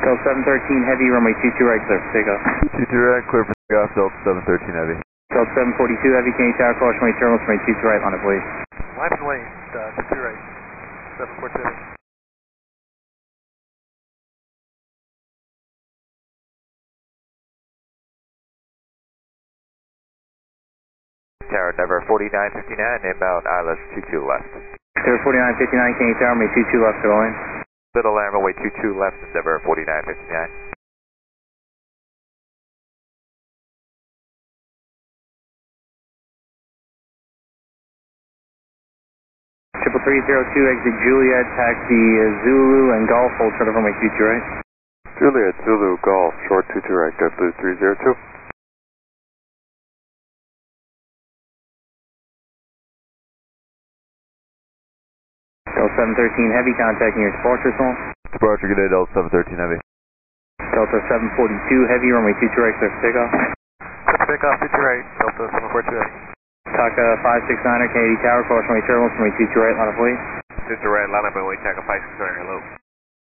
Delta 713 Heavy, runway 22 right, clear for takeoff. 22 right, clear for takeoff, Delta 713 Heavy. Delta 742 Heavy, can you tower caution, runway terminals, runway 22 right, line of wait. Line of wait, 22 right, 742 Heavy. Tower Denver 4959, inbound ILS 22 left. Denver 4959, can you tower, runway 22 left, go in. Middle land, runway 22 left, Denver 4959. Triple 302, exit Juliet, taxi Zulu and Golf, hold short of runway 22 right. Juliet, Zulu, Golf, short 22 right, JetBlue 302. Delta 713 Heavy, contacting your departure zone. Departure, good day, Delta 713 Heavy. Delta 742 Heavy, runway 22 right, clear for takeoff. Clear for takeoff, 22 right, Delta 742 Heavy. Taka 569er, Kennedy Tower, caution runway terminals, runway 22 right, line of wait. 22 right, line up, runway, Taka 569, hello.